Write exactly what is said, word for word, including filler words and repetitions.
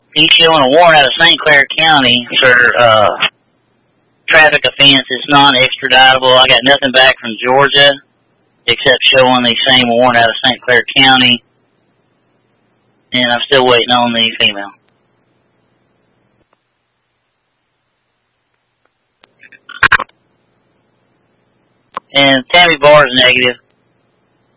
He's showing a warrant out of Saint Clair County for uh, traffic offense. It's non-extraditable. I got nothing back from Georgia except showing the same warrant out of Saint Clair County. And I'm still waiting on the female. And Tammy Barr's negative.